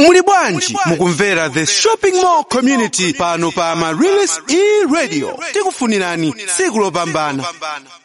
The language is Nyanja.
muli bwanji? Mukumvera The Shopping Mall Community pano pa Amaryllis E-Radio. Tikufunirani tsiku lopambana.